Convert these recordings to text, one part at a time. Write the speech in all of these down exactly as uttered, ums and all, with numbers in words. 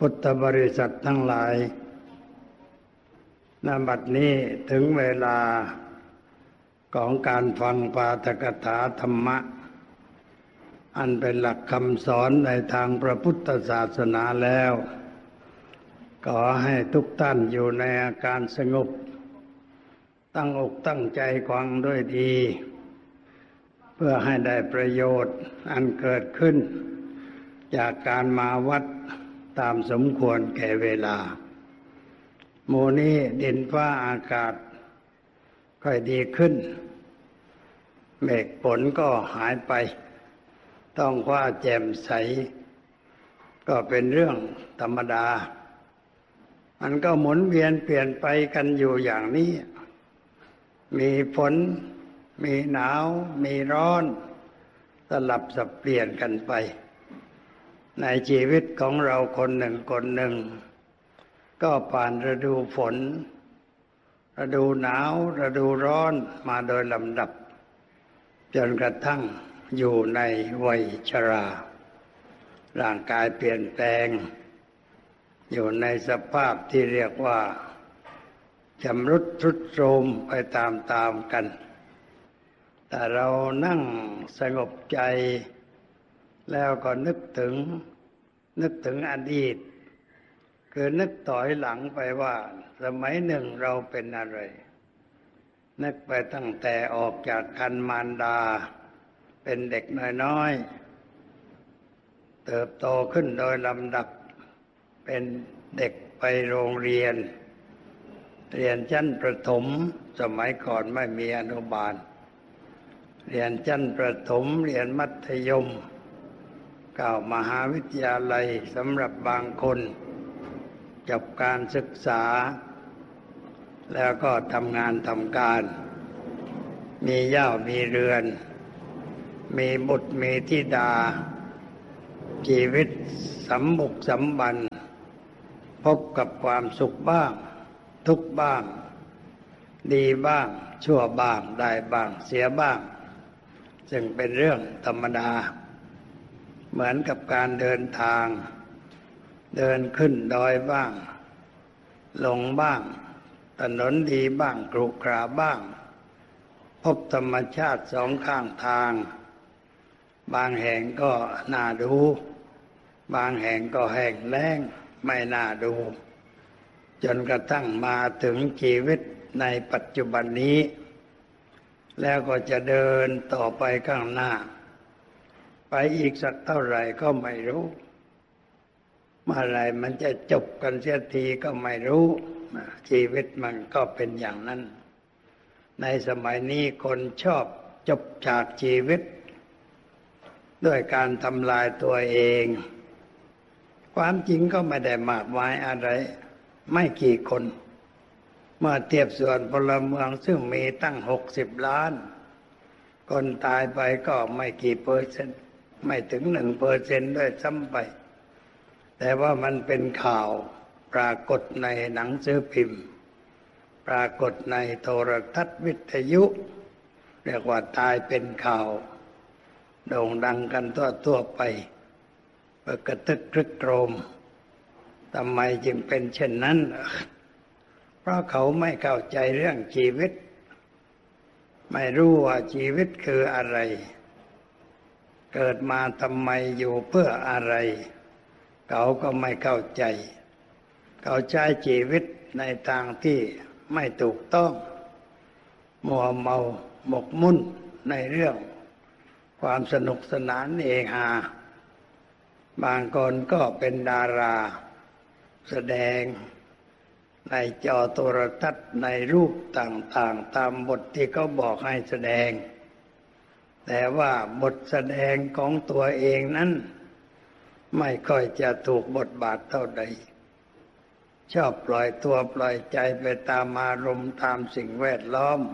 พุทธบริษัททั้งหลายณ บัดนี้ถึงเวลาของการฟังปาฐกถาธรรมะอันเป็นหลักคำสอนในทางพระพุทธศาสนาแล้วขอให้ทุกท่านอยู่ในอาการสงบตั้งอกตั้งใจฟังด้วยดีเพื่อให้ได้ประโยชน์อันเกิดขึ้นจากการมาวัดตามสมควรแก่เวลาหมู่นี้ดินฟ้าอากาศค่อยดีขึ้นเมฆฝนก็หายไปท้องฟ้าแจ่มใสก็เป็นเรื่องธรรมดามันก็หมุนเวียนเปลี่ยนไปกันอยู่อย่างนี้มีฝนมีหนาวมีร้อนสลับสับเปลี่ยนกันไปในชีวิตของเราคนหนึ่งคนหนึ่งก็ผ่านฤดูฝนฤดูหนาวฤดูร้อนมาโดยลำดับจนกระทั่งอยู่ในวัยชราร่างกายเปลี่ยนแปลงอยู่ในสภาพที่เรียกว่าชำรุดทรุดโทรมไปตามๆกันแต่เรานั่งสงบใจแล้วก็นึกถึงนึกถึงอดีตคือนึกต่อยหลังไปว่าสมัยหนึ่งเราเป็นอะไรนึกไปตั้งแต่ออกจากครรภ์มารดาเป็นเด็กน้อยๆเติบโตขึ้นโดยลำดับเป็นเด็กไปโรงเรียนเรียนชั้นประถมสมัยก่อนไม่มีอนุบาลเรียนชั้นประถมเรียนมัธยมเข้ามหาวิทยาลัยสำหรับบางคนจบการศึกษาแล้วก็ทำงานทำการมีเหย้ามีเรือนมีบุตรมีธิดาชีวิตสมบุกสมบันพบกับความสุขบ้างทุกข์บ้างดีบ้างชั่วบ้างได้บ้างเสียบ้างซึ่งเป็นเรื่องธรรมดาเหมือนกับการเดินทางเดินขึ้นดอยบ้างลงบ้างถนนดีบ้างกรุขระบ้างพบธรรมชาติสองข้างทางบางแห่งก็น่าดูบางแห่งก็แห้งแล้งไม่น่าดูจนกระทั่งมาถึงชีวิตในปัจจุบันนี้แล้วก็จะเดินต่อไปข้างหน้าไปอีกสักเท่าไหร่ก็ไม่รู้เมื่อไรมันจะจบกันเสียทีก็ไม่รู้ชีวิตมันก็เป็นอย่างนั้นในสมัยนี้คนชอบจบจากชีวิตด้วยการทำลายตัวเองความจริงก็ไม่ได้มากมายอะไรไม่กี่คนเมื่อเทียบส่วนพลเมืองซึ่งมีตั้งหกสิบล้านคนตายไปก็ไม่กี่เปอร์เซ็นต์ไม่ถึงหนึ่งเปอร์เซ็นต์ด้วยซ้ำไปแต่ว่ามันเป็นข่าวปรากฏในหนังสือพิมพ์ปรากฏในโทรทัศน์วิทยุเรียกว่าตายเป็นข่าวโด่งดังกันทั่วๆไปกระทึกครึกโครมทำไมจึงเป็นเช่นนั้นเพราะเขาไม่เข้าใจเรื่องชีวิตไม่รู้ว่าชีวิตคืออะไรเกิดมาทำไมอยู่เพื่ออะไรเขาก็ไม่เข้าใจเขาใช้ชีวิตในทางที่ไม่ถูกต้องมัวเมาหมกมุ่นในเรื่องความสนุกสนานเฮฮาบางคนก็เป็นดาราแสดงในจอโทรทัศน์ในรูปต่างๆตามบทที่เขาบอกให้แสดงแต่ว่าบทแสดงของตัวเองนั้นไม่ค่อยจะถูกบทบาทเท่าใดชอบปล่อยตัวปล่อยใจไปตามอารมณ์ตามสิ่งแวดล้อม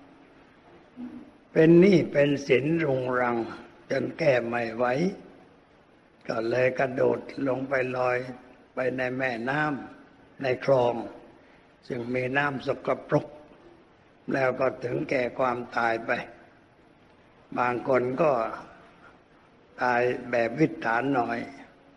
เป็นหนี้เป็นสินรุงรังจนแก้ไม่ไหวก็เลยกระโดดลงไปลอยไปในแม่น้ำในคลองซึ่งมีน้ำสกปรกแล้วก็ถึงแก่ความตายไปบางคนก็ตายแบบวิถฐานหน่อย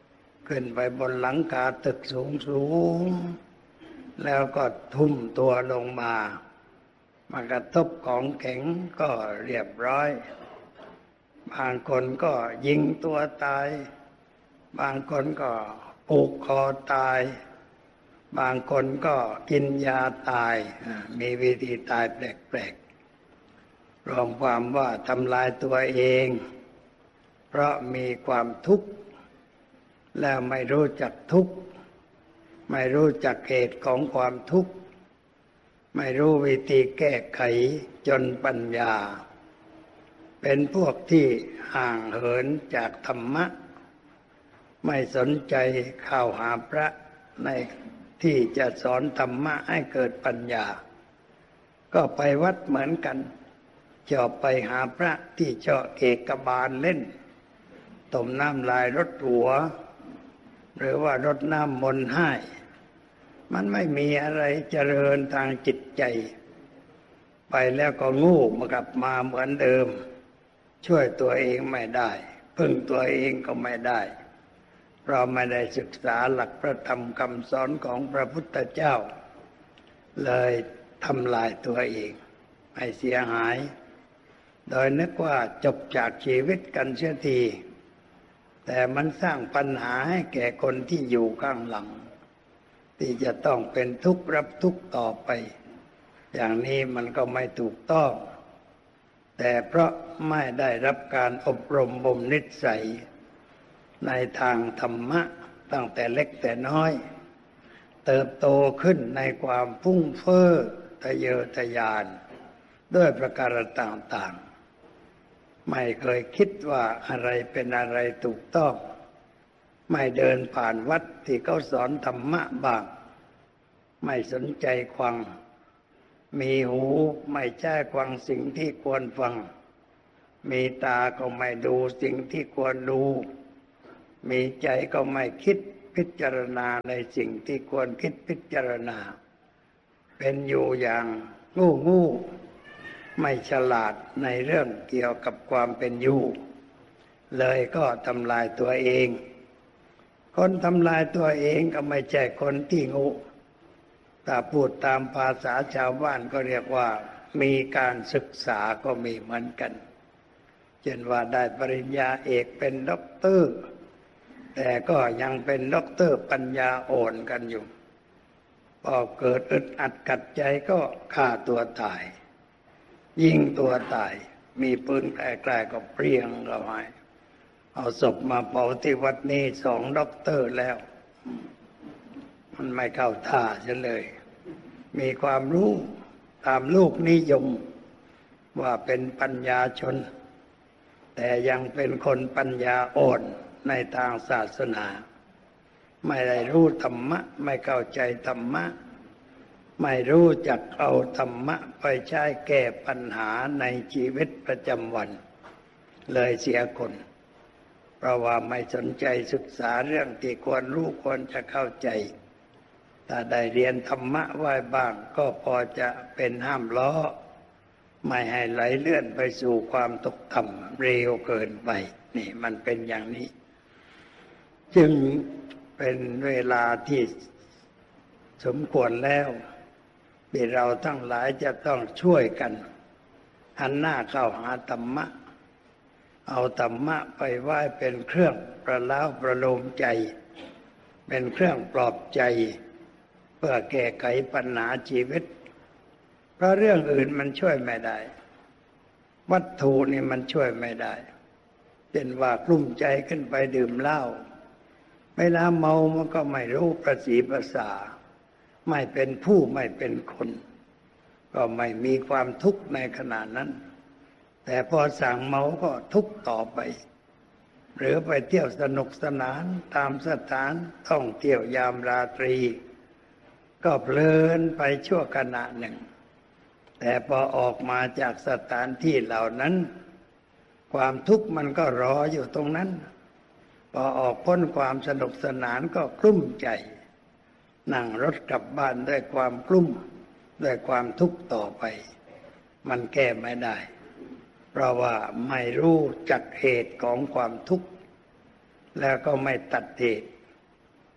ขึ้นไปบนหลังคาตึกสูงสูงแล้วก็ทุ่มตัวลงมามากระทบของแข็งก็เรียบร้อยบางคนก็ยิงตัวตายบางคนก็ผูกคอตายบางคนก็กินยาตายมีวิธีตายแปลกๆรวมความว่าทำลายตัวเองเพราะมีความทุกข์แล้วไม่รู้จักทุกข์ไม่รู้จักเหตุของความทุกข์ไม่รู้วิธีแก้ไขจนปัญญาเป็นพวกที่ห่างเหินจากธรรมะไม่สนใจเข้าหาพระในที่จะสอนธรรมะให้เกิดปัญญาก็ไปวัดเหมือนกันชอบไปหาพระที่เจาะเอกบาลเล่นต้มน้ำลายรดหัวหรือว่ารดน้ำมนต์ให้มันไม่มีอะไรเจริญทางจิตใจไปแล้วก็งูมากลับมาเหมือนเดิมช่วยตัวเองไม่ได้พึ่งตัวเองก็ไม่ได้เราไม่ได้ศึกษาหลักพระธรรมคำสอนของพระพุทธเจ้าเลยทำลายตัวเองให้เสียหายโดยนึกว่าจบจากชีวิตกันเสียทีแต่มันสร้างปัญหาให้แก่คนที่อยู่ข้างหลังที่จะต้องเป็นทุกข์รับทุกข์ต่อไปอย่างนี้มันก็ไม่ถูกต้องแต่เพราะไม่ได้รับการอบรมบ่มนิสัยในทางธรรมะตั้งแต่เล็กแต่น้อยเติบโตขึ้นในความฟุ้งเฟ้อทะเยอทะยานด้วยประการต่างๆไม่เคยคิดว่าอะไรเป็นอะไรถูกต้องไม่เดินผ่านวัดที่เขาสอนธรรมะบ้างไม่สนใจฟังมีหูไม่แจ้ฟังสิ่งที่ควรฟังมีตาก็ไม่ดูสิ่งที่ควรดูมีใจก็ไม่คิดพิจารณาในสิ่งที่ควรคิดพิจารณาเป็นอยู่อย่างงูงูไม่ฉลาดในเรื่องเกี่ยวกับความเป็นอยู่เลยก็ทำลายตัวเองคนทำลายตัวเองก็ไม่ใช่คนที่งูถ้าพูดตามภาษาชาวบ้านก็เรียกว่ามีการศึกษาก็มีเหมือนกันเช่นว่าได้ปริญญาเอกเป็นด็อกเตอร์แต่ก็ยังเป็นด็อกเตอร์ปัญญาอ่อนกันอยู่พอเกิดอึดอัดกัดใจก็ฆ่าตัวตายยิงตัวตายมีปืนใกล้ๆก็เปรี้ยงเข้าไปเอาศพมาเผาที่วัดนี้สองด็อกเตอร์แล้วมันไม่เข้าท่าเสียเลยมีความรู้ตามลูกนิยมว่าเป็นปัญญาชนแต่ยังเป็นคนปัญญาอ่อนในทางศาสนาไม่ได้รู้ธรรมะไม่เข้าใจธรรมะไม่รู้จักเอาธรรมะไปใช้แก้ปัญหาในชีวิตประจำวันเลยเสียคนเพราะว่าไม่สนใจศึกษาเรื่องที่ควรรู้ควรจะเข้าใจถ้าได้เรียนธรรมะไว้บ้างก็พอจะเป็นห้ามล้อไม่ให้ไหลเลื่อนไปสู่ความตกต่ำเร็วเกินไปนี่มันเป็นอย่างนี้จึงเป็นเวลาที่สมควรแล้วที่เราทั้งหลายจะต้องช่วยกันหันหน้าเข้าหาธรรมะเอาธรรมะไปไว้เป็นเครื่องประล้าประโลมใจเป็นเครื่องปลอบใจเพื่อแก้ไขปัญหาชีวิตเพราะเรื่องอื่นมันช่วยไม่ได้วัตถุนี่มันช่วยไม่ได้เป็นว่ากลุ้มใจขึ้นไปดื่มเหล้าเวลาเมามันก็ไม่รู้ประสีภาษาไม่เป็นผู้ไม่เป็นคนก็ไม่มีความทุกข์ในขณะนั้นแต่พอสั่งเมาก็ทุกข์ต่อไปหรือไปเที่ยวสนุกสนานตามสถานท่องเที่ยวยามราตรีก็เพลินไปชั่วขณะหนึ่งแต่พอออกมาจากสถานที่เหล่านั้นความทุกข์มันก็รออยู่ตรงนั้นพอออกพ้นความสนุกสนานก็กลุ้มใจนั่งรถกลับบ้านด้วยความกลุ้มด้วยความทุกข์ต่อไปมันแก้ไม่ได้เพราะว่าไม่รู้จักเหตุของความทุกข์แล้วก็ไม่ตัดเหตุ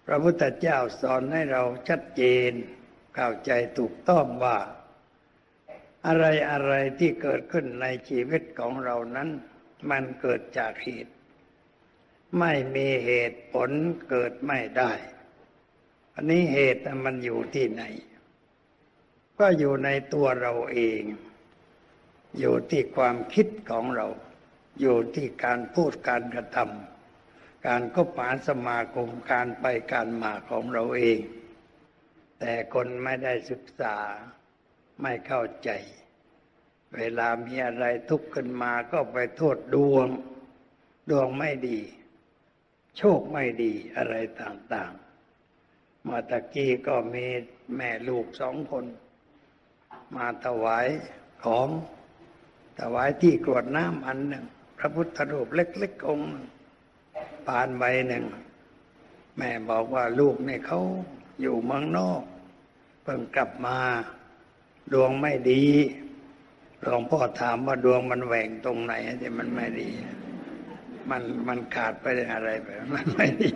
ระพุทธเจ้าสอนให้เราชัดเจนเข้าใจถูกต้องว่าอะไรอะไรที่เกิดขึ้นในชีวิตของเรานั้นมันเกิดจากเหตุไม่มีเหตุผลเกิดไม่ได้อันนี้เหตุมันอยู่ที่ไหนก็อยู่ในตัวเราเองอยู่ที่ความคิดของเราอยู่ที่การพูดการกระทำการคบหาสมาคมการไปการมาของเราเองแต่คนไม่ได้ศึกษาไม่เข้าใจเวลามีอะไรทุกข์ขึ้นมาก็ไปโทษดวงดวงไม่ดีโชคไม่ดีอะไรต่างๆมาตะกี้ก็มีแม่ลูกสองคนมาถวายของถวายที่กรวดน้ำอันหนึ่งพระพุทธรูปเล็กๆองค์ปานใบหนึ่งแม่บอกว่าลูกเนี่ยเขาอยู่เมืองนอกเพิ่งกลับมาดวงไม่ดีหลวงพ่อถามว่าดวงมันแหว่งตรงไหนที่มันไม่ดีมันมันขาดไปอะไรไปมันไม่ดี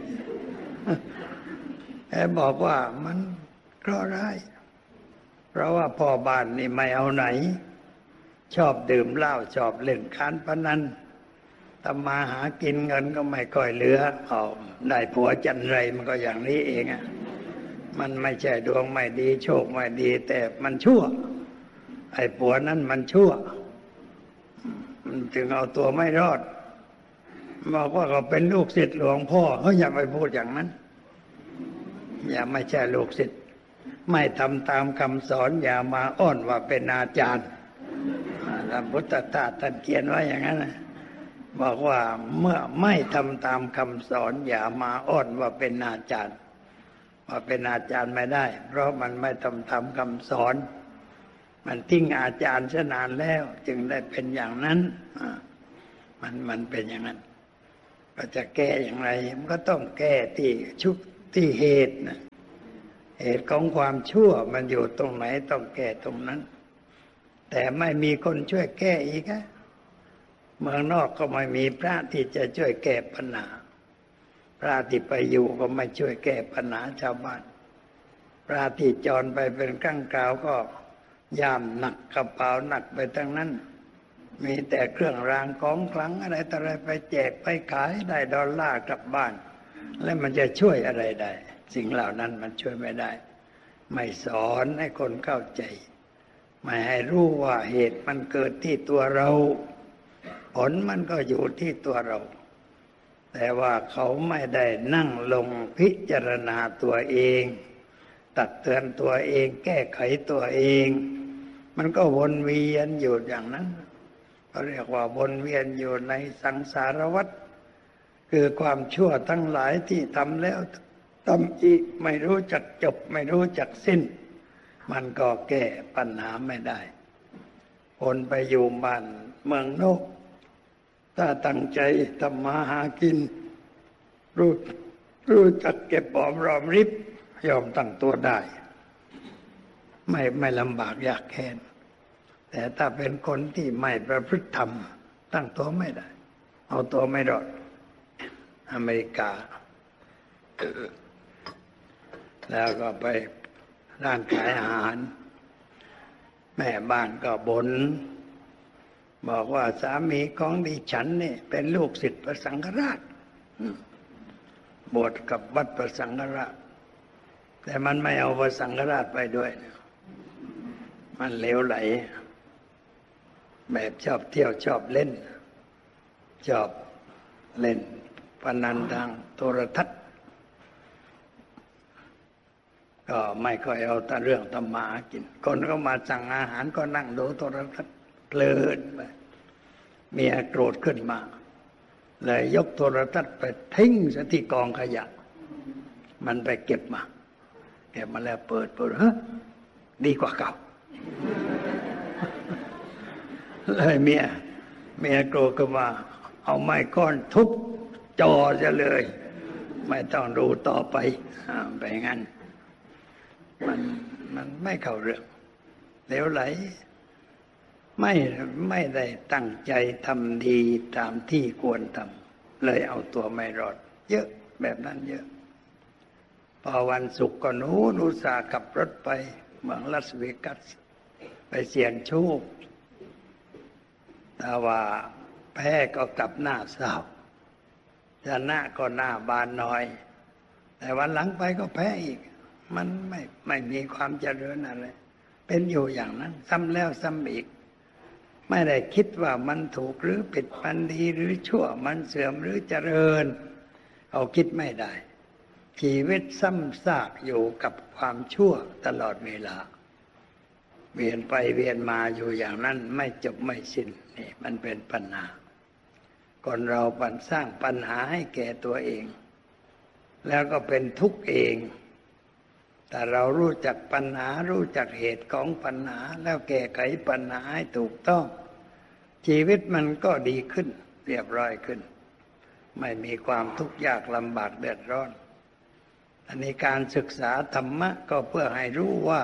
แกบอกว่ามันเคราะห์ร้ายเพราะว่าพ่อบ้านนี่ไม่เอาไหนชอบดื่มเหล้าชอบเล่นการพนันทำมาหากินเงินก็ไม่ค่อยเหลือเอาได้ผัวจันไรมันก็อย่างนี้เองอ่ะมันไม่ใช่ดวงไม่ดีโชคไม่ดีแต่มันชั่วไอ้ผัวนั้นมันชั่วมันถึงเอาตัวไม่รอดบอกว่าเขาเป็นลูกศิษย์หลวงพ่อเขาอย่าไปพูดอย่างนั้นอย่าไม่ใช่ลูกศิษย์ไม่ทำตามคำสอนอย่ามาอ้อนว่าเป็นอาจารย์พระพุทธทาสท่านเขียนไว้อย่างนั้นบอกว่าเมื่อไม่ทำตามคำสอนอย่ามาอ้อนว่าเป็นอาจารย์ว่าเป็นอาจารย์ไม่ได้เพราะมันไม่ทำตามคำสอนมันทิ้งอาจารย์ซะนานแล้วจึงได้เป็นอย่างนั้นมันมันเป็นอย่างนั้นก็จะแก้อย่างไรมันก็ต้องแก้ที่ชุกที่เหตุนะเหตุของความชั่วมันอยู่ตรงไหนต้องแก้ตรงนั้นแต่ไม่มีคนช่วยแก้อีกอะเมืองนอกก็ไม่มีพระที่จะช่วยแก้ปัญหาพระที่ไปอยู่ก็ไม่ช่วยแก้ปัญหาชาวบ้านพระที่จรไปเป็นครั้งคราวก็ย่ามหนักกระเป๋าหนักไปทั้งนั้นมีแต่เครื่องรางของขลังอะไรต่ออะไรไปแจกไปขายได้ดอลลาร์กลับบ้านแล้วมันจะช่วยอะไรได้สิ่งเหล่านั้นมันช่วยไม่ได้ไม่สอนให้คนเข้าใจไม่ให้รู้ว่าเหตุมันเกิดที่ตัวเราผลมันก็อยู่ที่ตัวเราแต่ว่าเขาไม่ได้นั่งลงพิจารณาตัวเองตักเตือนตัวเองแก้ไขตัวเองมันก็วนเวียนอยู่อย่างนั้นเขาเรียกว่าวนเวียนอยู่ในสังสารวัฏคือความชั่วทั้งหลายที่ทำแล้วทำอีกไม่รู้จักจบไม่รู้จักสิ้นมันก็แก้ปัญหาไม่ได้คนไปอยู่บ้านเมืองนอกถ้าตั้งใจทำมาหากินรู้รู้จักเก็บหอมรอมริบยอมตั้งตัวได้ไม่ไม่ลำบากยากแค้นแต่ถ้าเป็นคนที่ไม่ประพฤติธรรมตั้งตัวไม่ได้เอาตัวไม่รอดอเมริกาแล้วก็ไปร้านขายอาหารแม่บ้านก็บ่นบอกว่าสามีของดิฉันนี่เป็นลูกศิษย์พระสังฆราชบวชกับวัดพระสังฆราชแต่มันไม่เอาพระสังฆราชไปด้วยมันเหลวไหลแบบชอบเที่ยวชอบเล่นชอบเล่นพนันทางโทรทัศน์ก็ไม่ค่อยเอาแต่เรื่องธรรมะกินคนก็มาสั่งอาหารก็นั่งดูโทรทัศน์เพลินไปเมียโกรธขึ้นมาเลยยกโทรทัศน์ไปทิ้งซะที่กองขยะมันไปเก็บมาเก็บมาแล้วเปิดเปิดฮะดีกว่าเก่าเลยเมียเมียโกรธก็มาเอาไม้ก้อนทุบจอจะเลยไม่ต้องดูต่อไปไปงั้นมันมันไม่เข้าเรื่องเหลวไหลไม่ไม่ได้ตั้งใจทำดีตามที่ควรทำเลยเอาตัวไม่รอดเยอะแบบนั้นเยอะพอวันศุกร์ก็หนูนูสาขับรถไปเมืองลาสเวกัสไปเสี่ยงโชคแต่ว่าแพ้ก็กลับหน้าเศร้าชนะก็หน้าบานน้อยแต่วันหลังไปก็แพ้อีกมันไม่ไม่มีความเจริญอะไรเป็นอยู่อย่างนั้นซ้ำแล้วซ้ำอีกไม่ได้คิดว่ามันถูกหรือผิดมันดีหรือชั่วมันเสื่อมหรือเจริญเอาคิดไม่ได้ชีวิตซ้ำซากอยู่กับความชั่วตลอดเวลาเวียนไปเวียนมาอยู่อย่างนั้นไม่จบไม่สิ้นนี่มันเป็นปัญหาคนเราปันสร้างปัญหาให้แก่ตัวเองแล้วก็เป็นทุกข์เองแต่เรารู้จักปัญหารู้จักเหตุของปัญหาแล้วแก้ไขปัญหาให้ถูกต้องชีวิตมันก็ดีขึ้นเรียบร้อยขึ้นไม่มีความทุกข์ยากลำบากเดือดร้อนอันนี้การศึกษาธรรมะก็เพื่อให้รู้ว่า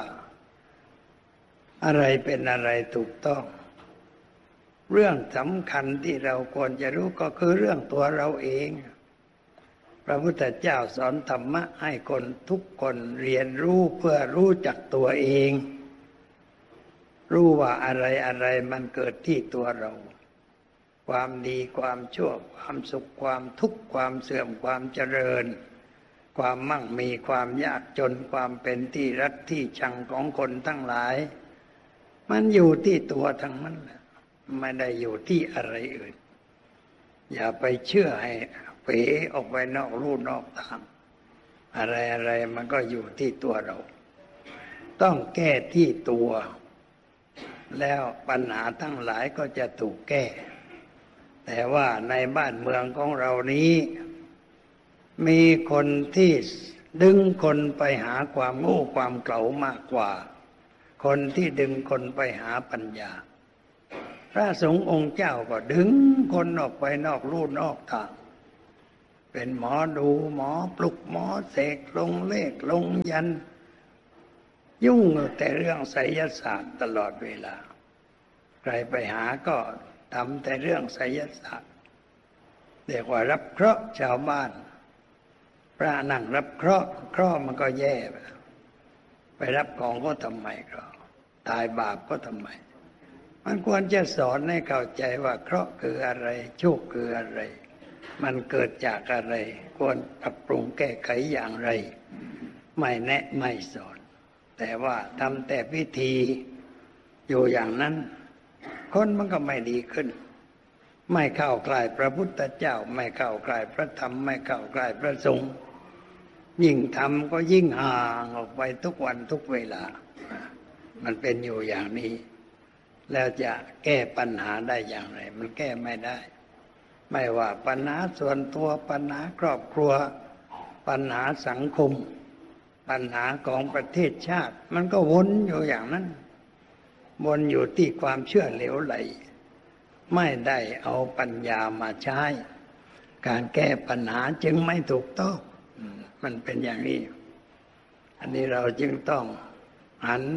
อะไรเป็นอะไรถูกต้องเรื่องสำคัญที่เราควรจะรู้ก็คือเรื่องตัวเราเองพระพุทธเจ้าสอนธรรมะให้คนทุกคนเรียนรู้เพื่อรู้จักตัวเองรู้ว่าอะไรอะไรมันเกิดที่ตัวเราความดีความชั่วความสุขความทุกข์ความเสื่อมความเจริญความมั่งมีความยากจนความเป็นที่รักที่ชังของคนทั้งหลายมันอยู่ที่ตัวทั้งนั้นแหละไม่ได้อยู่ที่อะไรอื่นอย่าไปเชื่อให้เป๋ออกไปนอกลู่นอกทางอะไรอะไรมันก็อยู่ที่ตัวเราต้องแก้ที่ตัวแล้วปัญหาทั้งหลายก็จะถูกแก้แต่ว่าในบ้านเมืองของเรานี้มีคนที่ดึงคนไปหาความโง่ความเขลามากกว่าคนที่ดึงคนไปหาปัญญาพระสงฆ์องค์เจ้าก็ดึงคนออกไปนอกลู่นอกทางเป็นหมอดูหมอปลุกหมอเสกลงเลขลงยันยุ่งแต่เรื่องไสยศาสตร์ตลอดเวลาใครไปหาก็ทำแต่เรื่องไสยศาสตร์เรียกว่ารับเคราะห์ชาวบ้านพระนั่งรับเคราะห์เคราะห์มันก็แย่ไปรับของก็ทำไมก็ตายบาปก็ทำไมมันควรจะสอนให้เข้าใจว่าเคราะห์คืออะไรโชคคืออะไรมันเกิดจากอะไรควรปรับปรุงแก้ไขอย่างไรไม่แนะไม่สอนแต่ว่าทำแต่พิธีอยู่อย่างนั้นคนมันก็ไม่ดีขึ้นไม่เข้าใกล้พระพุทธเจ้าไม่เข้าใกล้พระธรรมไม่เข้าใกล้พระสงฆ์ยิ่งทำก็ยิ่งห่างออกไปทุกวันทุกเวลามันเป็นอยู่อย่างนี้แล้วจะแก้ปัญหาได้อย่างไรมันแก้ไม่ได้ไม่ว่าปัญหาส่วนตัวปัญหาครอบครัวปัญหาสังคมปัญหาของประเทศชาติมันก็วนอยู่อย่างนั้นวนอยู่ที่ความเชื่อเหลวไหลไม่ได้เอาปัญญามาใช้การแก้ปัญหาจึงไม่ถูกต้องมันเป็นอย่างนี้อันนี้เราจึงต้องหัน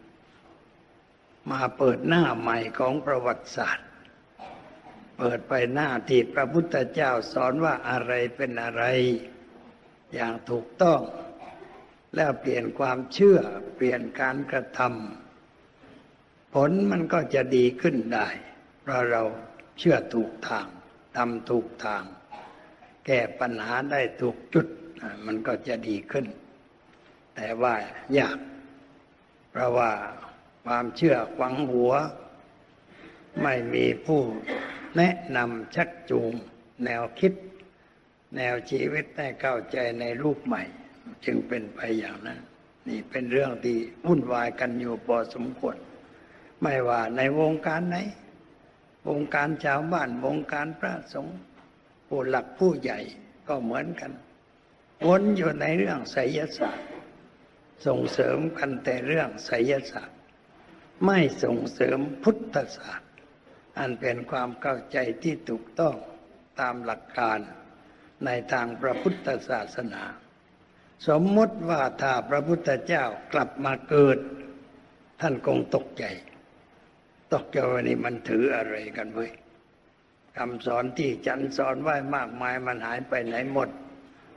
มาเปิดหน้าใหม่ของประวัติศาสตร์เปิดไปหน้าที่พระพุทธเจ้าสอนว่าอะไรเป็นอะไรอย่างถูกต้องแล้วเปลี่ยนความเชื่อเปลี่ยนการกระทำผลมันก็จะดีขึ้นได้เพราะเราเชื่อถูกทางทำถูกทางแก้ปัญหาได้ถูกจุดมันก็จะดีขึ้นแต่ว่ายากเพราะว่าความเชื่อขวางหัวไม่มีผู้แนะนำชักจูงแนวคิดแนวชีวิตให้เข้าใจในรูปใหม่จึงเป็นไปอย่างนั้นนี่เป็นเรื่องที่วุ่นวายกันอยู่พอสมควรไม่ว่าในวงการไหนวงการชาวบ้านวงการพระสงฆ์ผู้หลักผู้ใหญ่ก็เหมือนกันวนอยู่ในเรื่องไสยศาสตร์ส่งเสริมกันแต่เรื่องไสยศาสตร์ไม่ส่งเสริมพุทธศาสตร์อันเป็นความเข้าใจที่ถูกต้องตามหลักการในทางพระพุทธศาสนาสมมติว่าถ้าพระพุทธเจ้ากลับมาเกิดท่านคงตกใจตกใจว่านี่มันถืออะไรกันเว้ยคำสอนที่ฉันสอนไว้มากมายมันหายไปไหนหมด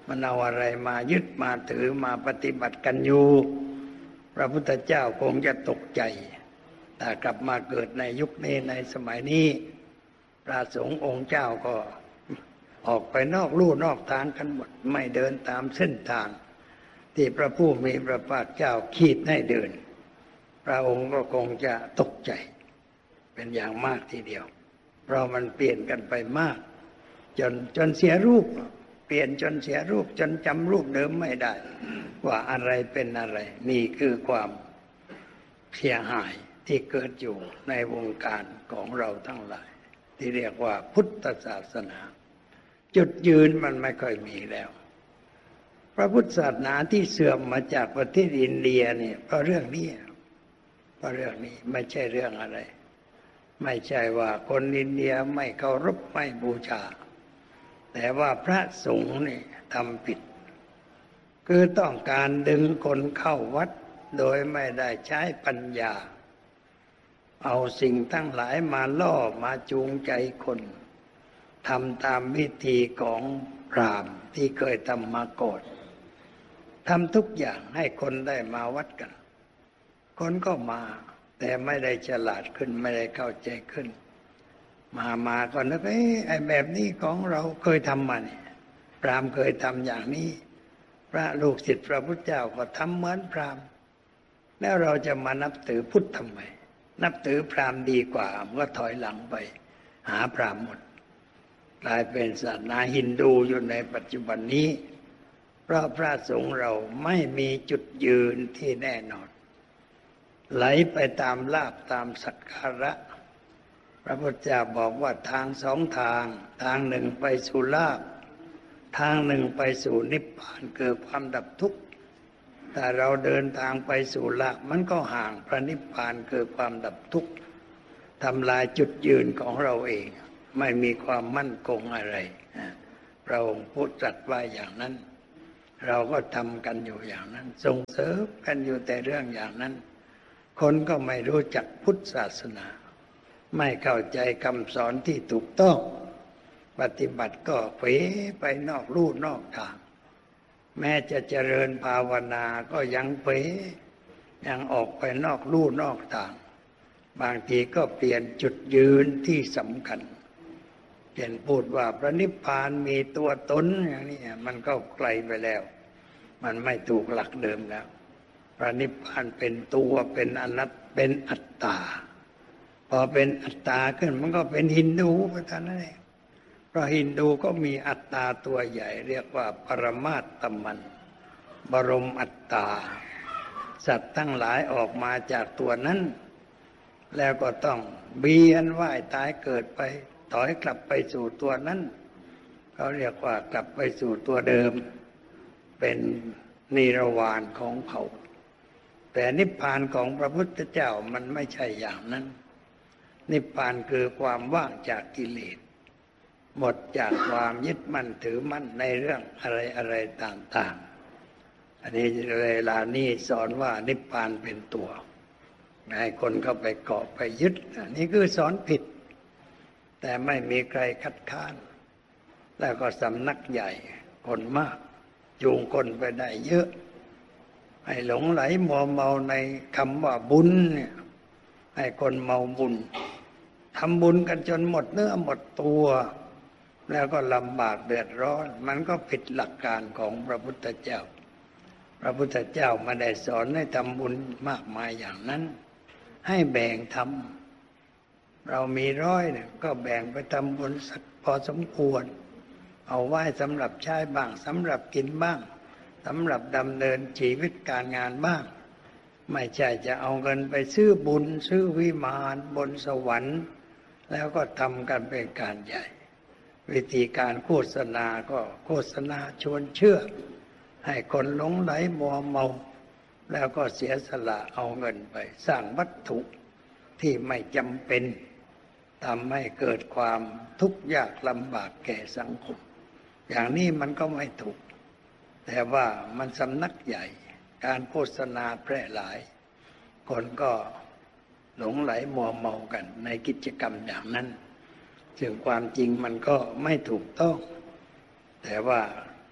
มันเอาอะไรมายึดมาถือมาปฏิบัติกันอยู่พระพุทธเจ้าคงจะตกใจแต่กลับมาเกิดในยุคนี้ในสมัยนี้พระสงฆ์องค์เจ้าก็ออกไปนอกลู่นอกทางกันหมดไม่เดินตามเส้นทางที่พระผู้มีพระภาคเจ้าขีดให้เดินพระองค์ก็คงจะตกใจเป็นอย่างมากทีเดียวเพราะมันเปลี่ยนกันไปมากจนจนเสียรูปเปลี่ยนจนเสียรูปจนจำรูปเดิมไม่ได้ว่าอะไรเป็นอะไรนี่คือความเสียหายที่เกิดอยู่ในวงการของเราทั้งหลายที่เรียกว่าพุทธศาสนาจุดยืนมันไม่ค่อยมีแล้วพระพุทธศาสนาที่เสื่อมมาจากประเทศอินเดียเนี่ยเพราะเรื่องนี้เพราะเรื่องนี้ไม่ใช่เรื่องอะไรไม่ใช่ว่าคนอินเดียไม่เคารพไม่บูชาแต่ว่าพระสงฆ์นี่ทำผิดคือต้องการดึงคนเข้าวัดโดยไม่ได้ใช้ปัญญาเอาสิ่งทั้งหลายมาล่อมาจูงใจคนทำตามวิธีของพราหมณ์ที่เคยทำมาก่อนทำทุกอย่างให้คนได้มาวัดกันคนก็มาแต่ไม่ได้ฉลาดขึ้นไม่ได้เข้าใจขึ้นมามาก็นึกเอ้ไอ้แบบนี้ของเราเคยทำมาเนี่ยพราหมณ์เคยทำอย่างนี้พระลูกศิษย์พระพุทธเจ้าก็ทำเหมือนพราหมณ์แล้วเราจะมานับถือพุทธทำไมนับถือพราหมณ์ดีกว่าก็ถอยหลังไปหาพราหมณ์หมดกลายเป็นศาสนาฮินดูอยู่ในปัจจุบันนี้เพราะพระสงฆ์เราไม่มีจุดยืนที่แน่นอนไหลไปตามลาภตามสักการะพระพุทธเจ้าบอกว่าทางสองทางทางหนึ่งไปสู่ลาภทางหนึ่งไปสู่นิพพานเกิดความดับทุกข์แต่เราเดินทางไปสู่ลาภมันก็ห่างพระนิพพานเกิดความดับทุกข์ทำลายจุดยืนของเราเองไม่มีความมั่นคงอะไรพระองค์พูดตรัสไว้อย่างนั้นเราก็ทำกันอยู่อย่างนั้นส่งเสริมกันอยู่แต่เรื่องอย่างนั้นคนก็ไม่รู้จักพุทธศาสนาไม่เข้าใจคำสอนที่ถูกต้องปฏิบัติก็เผลอไปนอกลู่นอกทางแม้จะเจริญภาวนาก็ยังเผลอยังออกไปนอกลู่นอกทางบางทีก็เปลี่ยนจุดยืนที่สำคัญเปลี่ยนพูดว่าพระนิพพานมีตัวตนอย่างนี้มันก็ไกลไปแล้วมันไม่ถูกหลักเดิมแล้วพระนิพพานเป็นตัวเป็นอนัตตาเป็นอัตตาพอเป็นอัตตาขึ้นมันก็เป็นฮินดูไปท่านนั่นเองเพราะฮินดูก็มีอัตตาตัวใหญ่เรียกว่าปรมาตตมันบรมอัตตาสัตว์ทั้งหลายออกมาจากตัวนั้นแล้วก็ต้องเบียนว่ายตายเกิดไปถอยกลับไปสู่ตัวนั้นเขาเรียกว่ากลับไปสู่ตัวเดิมเป็นนิรวานของเขาแต่นิพพานของพระพุทธเจ้ามันไม่ใช่อย่างนั้นนิพพานคือความว่างจากกิเลสหมดจากความยึดมั่นถือมั่นในเรื่องอะไรอะไรต่างๆอันนี้เวลานี้สอนว่านิพพานเป็นตัวให้คนเข้าไปเกาะไปยึดอันนี้คือสอนผิดแต่ไม่มีใครคัดค้านแล้วก็สำนักใหญ่คนมากจูงคนไปได้เยอะให้หลงไหลมัวเมาในคำว่าบุญเนี่ยให้คนเมาบุญทำบุญกันจนหมดเนื้อหมดตัวแล้วก็ลำบากเดือดร้อนมันก็ผิดหลักการของพระพุทธเจ้าพระพุทธเจ้าไม่ได้สอนให้ทำบุญมากมายอย่างนั้นให้แบ่งทำเรามีร้อยเนี่ยก็แบ่งไปทำบุญสักพอสมควรเอาไว้สำหรับใช้บ้างสำหรับกินบ้างสำหรับดำเนินชีวิตการงานบ้างไม่ใช่จะเอาเงินไปซื้อบุญซื้อวิมานบนสวรรค์แล้วก็ทำกันเป็นการใหญ่วิธีการโฆษณาก็โฆษณาชวนเชื่อให้คนหลงไหลมัวเมาแล้วก็เสียสละเอาเงินไปสร้างวัตถุที่ไม่จำเป็นทำให้เกิดความทุกข์ยากลำบากแก่สังคมอย่างนี้มันก็ไม่ถูกแต่ว่ามันสำนักใหญ่การโฆษณาแพร่หลายคนก็หลงไหลมัวเมากันในกิจกรรมอย่างนั้นซึ่งความจริงมันก็ไม่ถูกต้องแต่ว่า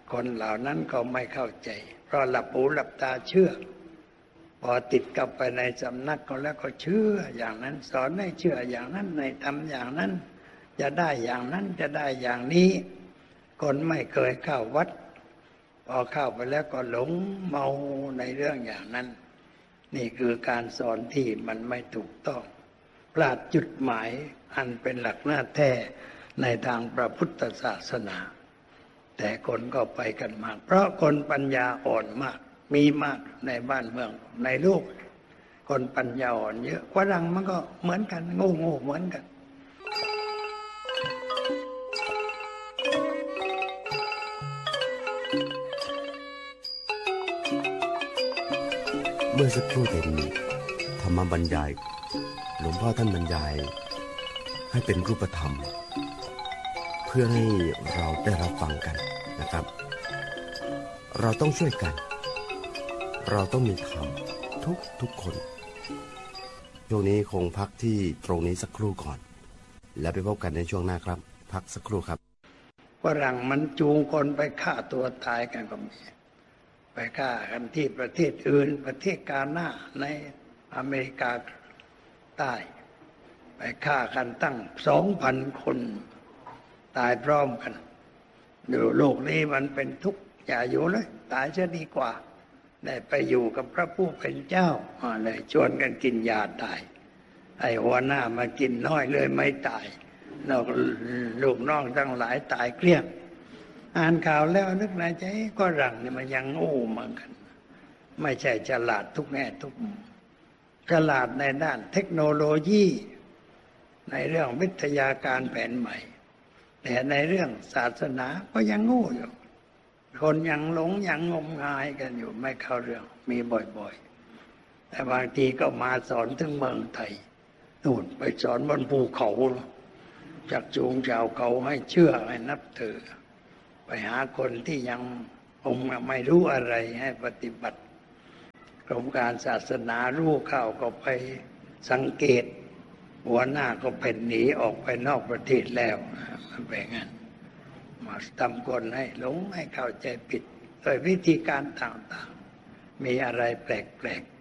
คนเหล่านั้นก็ไม่เข้าใจเพราะหลับหูหลับตาเชื่อพอติดกับไปในสำนักก็แล้วก็เชื่ออย่างนั้นสอนให้เชื่ออย่างนั้นในทำอย่างนั้นจะได้อย่างนั้นจะได้อย่างนี้คนไม่เคยเข้าวัดพอเข้าไปแล้วก็หลงเมาในเรื่องอย่างนั้นนี่คือการสอนที่มันไม่ถูกต้องพลาดจุดหมายอันเป็นหลักหน้าแท้ในทางพระพุทธศาสนาแต่คนก็ไปกันมากเพราะคนปัญญาอ่อนมากมีมากในบ้านเมืองในโลกคนปัญญาอ่อนเยอะฝรั่งมันก็เหมือนกันโง่โง่เหมือนกันเมื่อสักครู่เห็นธรรมบรรยายหลวงพ่อท่านบรรยายให้เป็นรูปธรรมเพื่อให้เราได้รับฟังกันนะครับเราต้องช่วยกันเราต้องมีธรรมทุกทุกคนช่วงนี้คงพักที่ตรงนี้สักครู่ก่อนแล้วไปพบกันในช่วงหน้าครับพักสักครู่ครับฝรั่งมันจูงคนไปฆ่าตัวตายกันก็มีไปฆ่ากันที่ประเทศอื่นประเทศกาหน้าในอเมริกาใต้ไปฆ่ากันตั้งสองพันคนตายพร้อมกันดูโลกนี้มันเป็นทุกข์อย่าอยู่เลยตายจะดีกว่าได้ไปอยู่กับพระผู้เป็นเจ้าเลยชวนกันกินยาตายไอ้หัวหน้ามากินน้อยเลยไม่ตายนอกลูกน้องทั้งหลายตายเกลี้ยงอ่านข่าวแล้วนึกในใจก็รังนี่มันยังโง่เหมือนกันไม่ใช่ฉลาดทุกแง่ทุกมุมฉลาดในด้านเทคโนโลยีในเรื่องวิทยาการแผนใหม่แต่ในเรื่องศาสนาก็ยังโง่อยู่คนยังหลงยังงมงายกันอยู่ไม่เข้าเรื่องมีบ่อยๆแต่บางทีก็มาสอนถึงเมืองไทยนู่นไปสอนบนภูเขาจากจูงชาวเขาให้เชื่อให้นับถือไปหาคนที่ยังองค์ไม่รู้อะไรให้ปฏิบัติกรมการศาสนารู้เข้าก็ไปสังเกตหัวหน้าก็เป็นหนีออกไปนอกประเทศแล้วมันเป็นงั้นมาทำคนให้หลงให้เข้าใจผิดโดยวิธีการต่างๆมีอะไรแปลกๆ